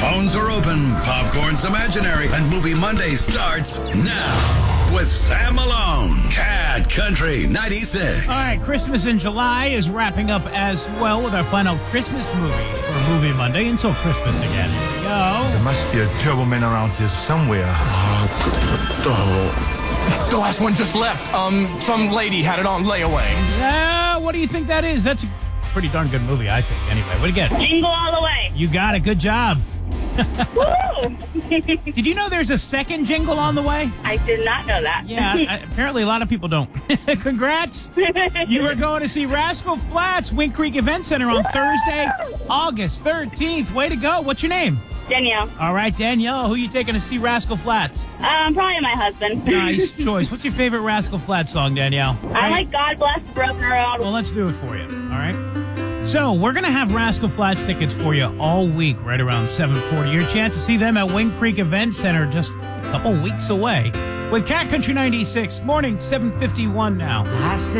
Phones are open, popcorn's imaginary, and Movie Monday starts now with Sam Malone, Cat Country 96. All right, Christmas in July is wrapping up as well with our final Christmas movie for Movie Monday until Christmas again. Here we go. There must be a turbo man around here somewhere. The last one just left. Some lady had it on layaway. What do you think that is? That's a pretty darn good movie, I think. Anyway, what do you get? Jingle All the Way. You got it. Good job. Woo! Did you know there's a second Jingle on the way? I did not know that. Yeah, apparently a lot of people don't. Congrats. You are going to see Rascal Flatts, Wink Creek Event Center on Thursday, August 13th. Way to go. What's your name? Danielle. All right, Danielle. Who are you taking to see Rascal Flatts? Probably my husband. Nice choice. What's your favorite Rascal Flatts song, Danielle? I like God Bless the Broken Road. Well, let's do it for you. All right? So, we're going to have Rascal Flatts tickets for you all week, right around 7:40. Your chance to see them at Wink Creek Event Center just a couple weeks away. With Cat Country 96, morning 7:51 now.